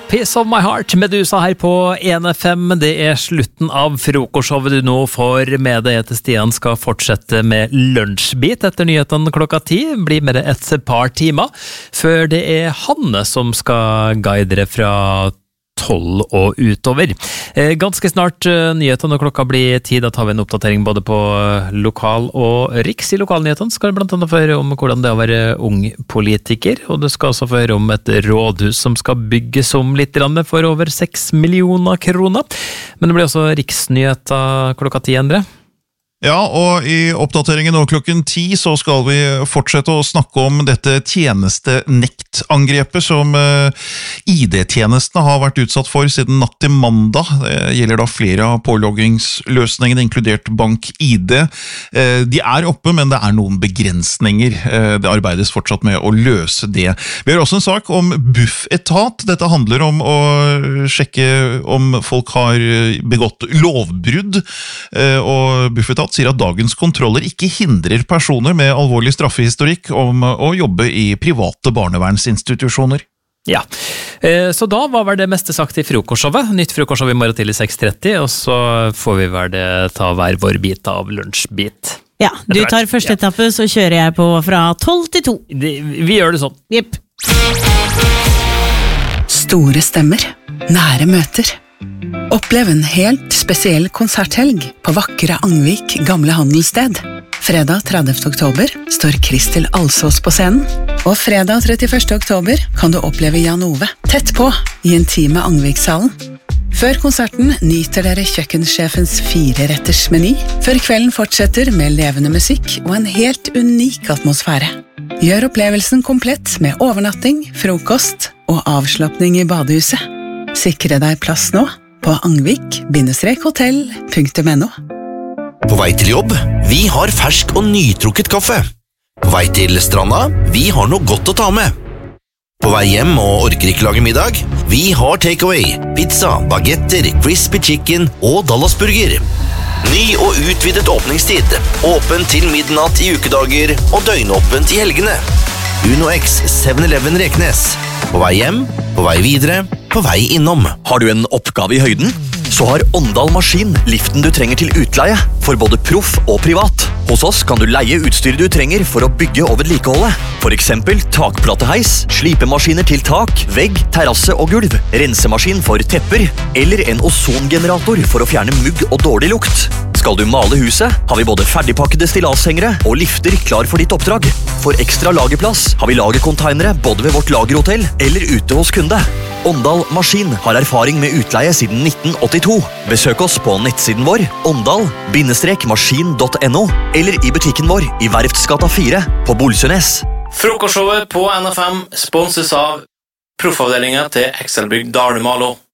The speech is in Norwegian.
Piece of my heart, Medusa her på 1FM. Det slutten av frokostshowet du nå får med deg til Stian skal fortsette med lunsjbit etter nyheten klokka 10. Blir med det et par timer, før det Hanne som skal guide dere fra 12 og utover. Ganske snart nyhetene når klokka blir 10, da tar vi en oppdatering både på lokal og riks. I lokalnyhetene skal det blant annet få høre om hvordan det å være ung politiker, og det skal også få høre om et rådhus som skal bygges om litt for over 6 millioner kroner. Men det blir også riksnyheter klokka 10, Endre. Ja, og i oppdateringen nå klokken 10 så skal vi fortsette å snakke om dette tjenestenektangrepet som ID-tjenestene har vært utsatt for siden natt til mandag. Det gjelder da flere av påloggingsløsningene, inkludert BankID. De oppe, men det noen begrensninger. Det arbeides fortsatt med å løse det. Vi har også en sak om Bufetat. Dette handler om å sjekke om folk har begått lovbrudd, og Bufetat sier at dagens kontroller ikke hindrer personer med alvorlig straffehistorikk om å jobbe i private barnevernsinstitusjoner. Ja, så da var vel det meste sagt i frokostshowet. Nytt frokostshow i morgen til 6:30, og så får vi vel det ta hver vår bit av lunsjbit. Ja, du tar første etappe, så kjører jeg på fra 12 til 2. Vi gjør det sånn. Jepp. Store stemmer, nære møter. Opplev en helt spesiell konserthelg på vakre Angvik gamle handelssted. Fredag 30. oktober står Kristel Alsås på scenen, og fredag 31. oktober kan du oppleve Jan Ove tett på i intime Angvikshallen. Før konserten nyter dere kjøkkensjefens 4-retters meny, før kvelden fortsetter med levende musikk og en helt unik atmosfære. Gjør opplevelsen komplett med overnatting, frokost og avslappning i badehuset. Sikre deg plass nå på angvik-hotell.no. På vei til jobb, vi har fersk og nytrukket kaffe. På vei til stranda, vi har noe godt å ta med. På vei hjem og orker ikke lage middag, vi har takeaway, pizza, bagetter, crispy chicken og Dallasburger. Ny og utvidet åpningstid, åpen til midnatt i ukedager og døgnåpent i helgene. Uno X 7-Eleven Reknes. På vei hjem, på vei videre, på vei innom. Har du en oppgave i høyden? Så har Åndal Maskin liften du trenger til utleie, for både proff og privat. Hos oss kan du leie utstyret du trenger for å bygge og vedlikeholde. For eksempel takplateheis, slipemaskiner til tak, vegg, terrasse og gulv, rensemaskin for tepper, eller en ozongenerator for å fjerne mugg og dårlig lukt. Skal du male huset, har vi både ferdigpakkede stillashengere og lifter klar for ditt oppdrag. For ekstra lagerplass har vi lagerkonteinere både ved vårt lagerhotell eller ute hos kunde. Åndal Maskin har erfaring med utleie siden 1982. Besøk oss på nettsiden vår, åndal-maskin.no, eller i butikken vår i Verftsgata 4 på Bolsønes. Frokostshowet på NFM sponses av proffavdelingen til Excelbygg Dalmalo.